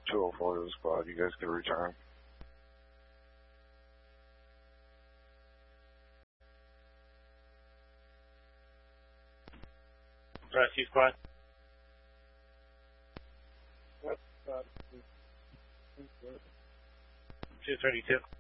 204 to the squad. You guys can return. Rescue squad. 232.